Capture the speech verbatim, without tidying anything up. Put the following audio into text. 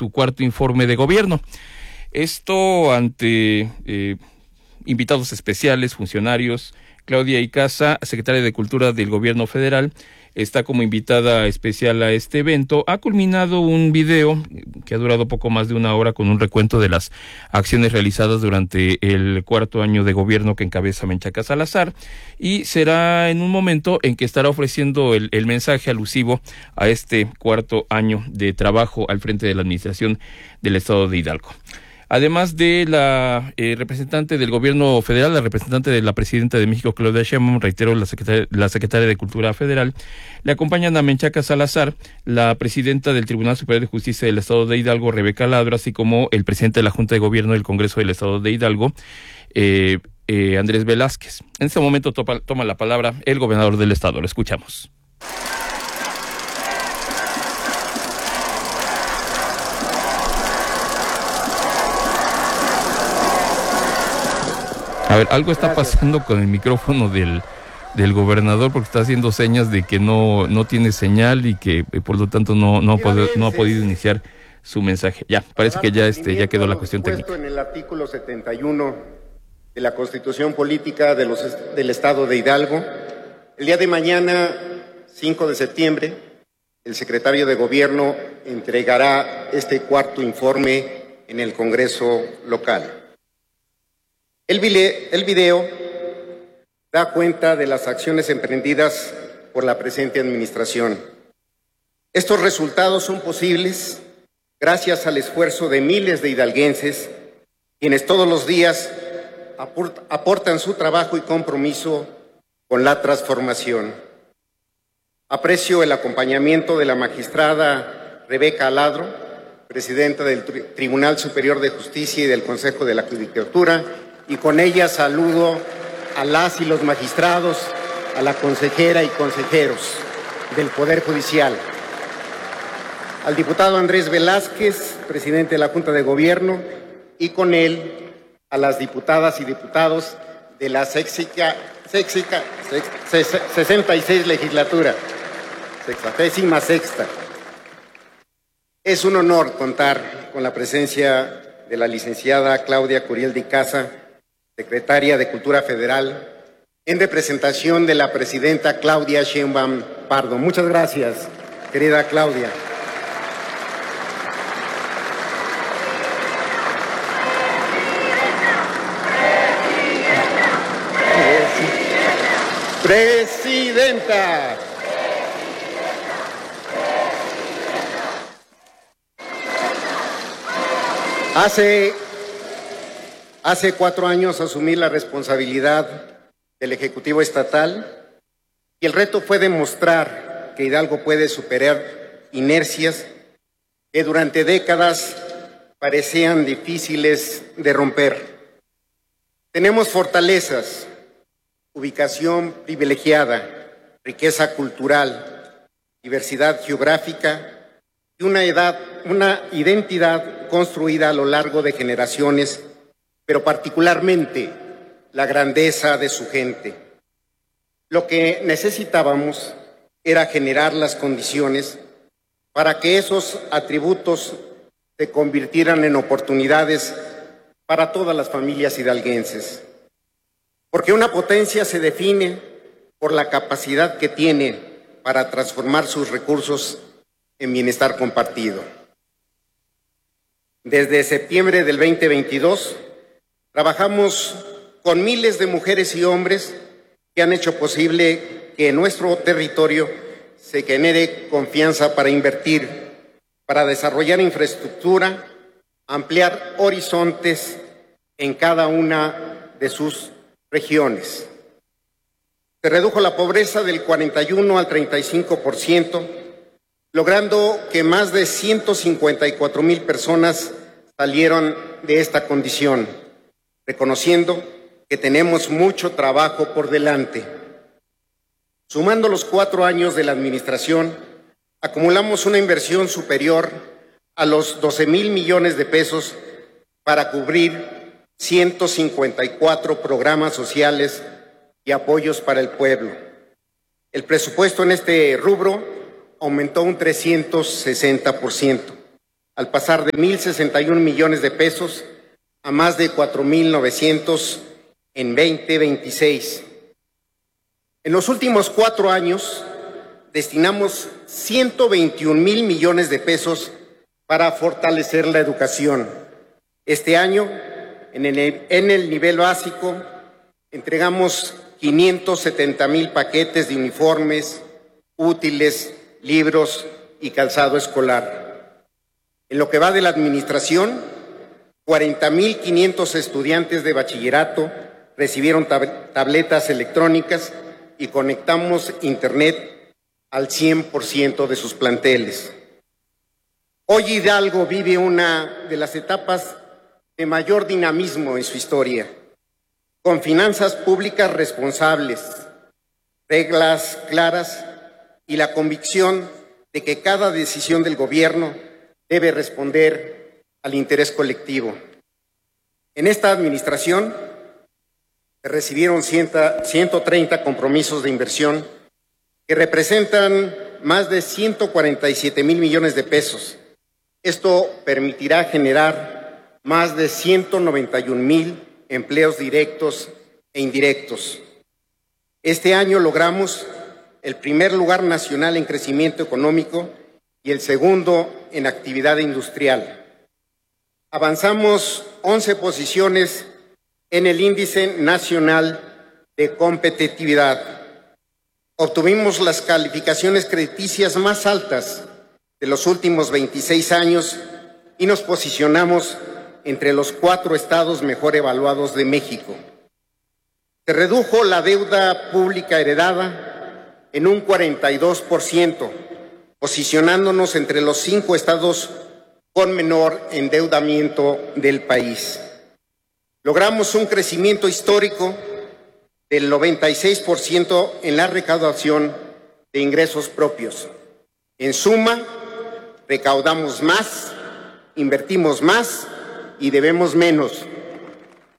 su cuarto informe de gobierno. Esto ante eh, invitados especiales, funcionarios. Claudia Icaza, secretaria de Cultura del Gobierno Federal, está como invitada especial a este evento. Ha culminado un video que ha durado poco más de una hora con un recuento de las acciones realizadas durante el cuarto año de gobierno que encabeza Menchaca Salazar, y será en un momento en que estará ofreciendo el, el mensaje alusivo a este cuarto año de trabajo al frente de la administración del estado de Hidalgo. Además de la eh, representante del gobierno federal, la representante de la presidenta de México, Claudia Sheinbaum, reitero, la secretaria, la secretaria de Cultura Federal, le acompañan a Menchaca Salazar, la presidenta del Tribunal Superior de Justicia del Estado de Hidalgo, Rebeca Ladro, así como el presidente de la Junta de Gobierno del Congreso del Estado de Hidalgo, eh, eh, Andrés Velázquez. En este momento topa, toma la palabra el gobernador del estado. Lo escuchamos. A ver, algo está Gracias. pasando con el micrófono del, del gobernador, porque está haciendo señas de que no, no tiene señal y que eh, por lo tanto no, no, ha podido, no ha podido iniciar su mensaje. Ya, parece que ya este ya quedó la cuestión técnica. En el artículo setenta y uno de la Constitución Política de los, del Estado de Hidalgo, el día de mañana, cinco de septiembre, el secretario de Gobierno entregará este cuarto informe en el Congreso local. El video da cuenta de las acciones emprendidas por la presente administración. Estos resultados son posibles gracias al esfuerzo de miles de hidalguenses, quienes todos los días aportan su trabajo y compromiso con la transformación. Aprecio el acompañamiento de la magistrada Rebeca Ladro, presidenta del Tribunal Superior de Justicia y del Consejo de la Judicatura, y con ella saludo a las y los magistrados, a la consejera y consejeros del Poder Judicial, al diputado Andrés Velázquez, presidente de la Junta de Gobierno, y con él a las diputadas y diputados de la sexta, sexta, sexta, sesenta y seis legislatura, sexagésima sexta. Es un honor contar con la presencia de la licenciada Claudia Curiel de Icaza, secretaria de Cultura Federal, en representación de la presidenta Claudia Sheinbaum Pardo. Muchas gracias, querida Claudia. Presidenta. Hace, hace cuatro años asumí la responsabilidad del Ejecutivo Estatal y el reto fue demostrar que Hidalgo puede superar inercias que durante décadas parecían difíciles de romper. Tenemos fortalezas, ubicación privilegiada, riqueza cultural, diversidad geográfica y una, edad, una identidad construida a lo largo de generaciones, pero particularmente la grandeza de su gente. Lo que necesitábamos era generar las condiciones para que esos atributos se convirtieran en oportunidades para todas las familias hidalguenses. Porque una potencia se define por la capacidad que tiene para transformar sus recursos en bienestar compartido. Desde septiembre del veinte veintidós, trabajamos con miles de mujeres y hombres que han hecho posible que en nuestro territorio se genere confianza para invertir, para desarrollar infraestructura, ampliar horizontes en cada una de sus regiones. Se redujo la pobreza del cuarenta y uno al treinta y cinco por ciento, logrando que más de ciento cincuenta y cuatro mil personas salieron de esta condición, reconociendo que tenemos mucho trabajo por delante. Sumando los cuatro años de la administración, acumulamos una inversión superior a los doce mil millones de pesos para cubrir ciento cincuenta y cuatro programas sociales y apoyos para el pueblo. El presupuesto en este rubro aumentó un trescientos sesenta por ciento, al pasar de mil sesenta y un millones de pesos a más de cuatro mil novecientos en veinte veintiséis. En los últimos cuatro años destinamos ciento veintiún mil millones de pesos para fortalecer la educación. Este año, en el, en el nivel básico, entregamos quinientos setenta mil paquetes de uniformes, útiles, libros y calzado escolar. En lo que va de la administración, cuarenta mil quinientos estudiantes de bachillerato recibieron tab- tabletas electrónicas y conectamos Internet al cien por ciento de sus planteles. Hoy Hidalgo vive una de las etapas de mayor dinamismo en su historia, con finanzas públicas responsables, reglas claras y la convicción de que cada decisión del gobierno debe responder al interés colectivo. En esta administración se recibieron ciento treinta compromisos de inversión que representan más de ciento cuarenta y siete mil millones de pesos. Esto permitirá generar más de ciento noventa y un mil empleos directos e indirectos. Este año logramos el primer lugar nacional en crecimiento económico y el segundo en actividad industrial. Avanzamos once posiciones en el índice nacional de competitividad. Obtuvimos las calificaciones crediticias más altas de los últimos veintiséis años y nos posicionamos entre los cuatro estados mejor evaluados de México. Se redujo la deuda pública heredada en un cuarenta y dos por ciento, posicionándonos entre los cinco estados con menor endeudamiento del país. Logramos un crecimiento histórico del noventa y seis por ciento en la recaudación de ingresos propios. En suma, recaudamos más, invertimos más y debemos menos.